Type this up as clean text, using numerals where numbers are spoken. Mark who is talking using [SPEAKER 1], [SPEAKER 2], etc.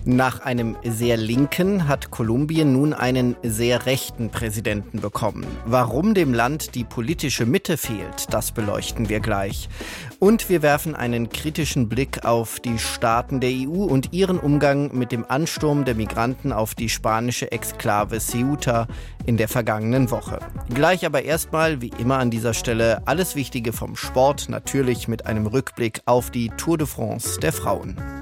[SPEAKER 1] Nach einem sehr linken hat Kolumbien nun einen sehr rechten Präsidenten bekommen. Warum dem Land die politische Mitte fehlt, das beleuchten wir gleich. Und wir werfen einen kritischen Blick auf die Staaten der EU und ihren Umgang mit dem Ansturm der Migranten auf die spanische Exklave Ceuta in der vergangenen Woche. Gleich aber erstmal, wie immer an dieser Stelle, alles Wichtige vom Sport, natürlich mit einem Rückblick auf die Tour de France der Frauen.